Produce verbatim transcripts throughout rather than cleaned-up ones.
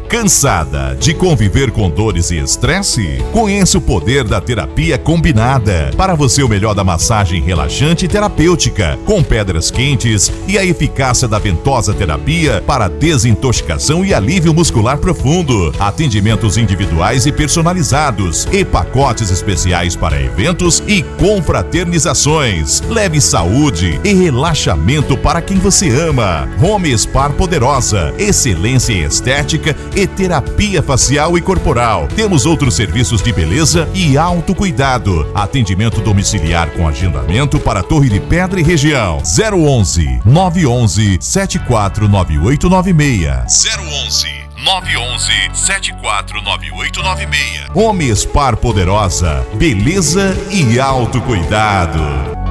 Cansada de conviver com dores e estresse? Conheça o poder da terapia combinada. Para você, o melhor da massagem relaxante e terapêutica, com pedras quentes e a eficácia da ventosa terapia para desintoxicação e alívio muscular profundo. Atendimentos individuais e personalizados e pacotes especiais para eventos e confraternizações. Leve saúde e relaxamento para quem você ama. Home Spa Poderosa, excelência em estética e terapia facial e corporal. Temos outros serviços de beleza e autocuidado. Atendimento domiciliar com agendamento para Torre de Pedra e região. zero onze, nove onze, sete quatro nove oito nove seis. zero onze, nove onze, sete quatro nove oito nove seis. Home Spa Poderosa, beleza e autocuidado.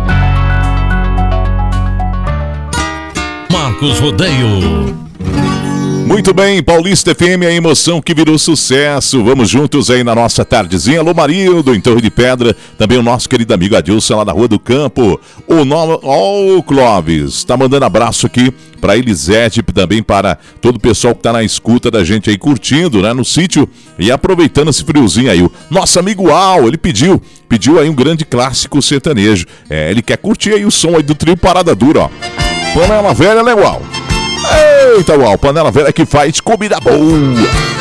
Marcos Rodeio. Muito bem, Paulista F M, a emoção que virou sucesso. Vamos juntos aí na nossa tardezinha. Alô, Marildo, em Torre de Pedra. Também o nosso querido amigo Adilson lá na Rua do Campo. O no... oh, Clóvis, tá mandando abraço aqui para Elisete, também para todo o pessoal que tá na escuta da gente aí, curtindo, né, no sítio e aproveitando esse friozinho aí. O nosso amigo Al, ele pediu, pediu aí um grande clássico sertanejo. É, ele quer curtir aí o som aí do trio Parada Dura, ó. Panela Velha, né, Uau? Eita, Uau, Panela Velha que faz comida boa.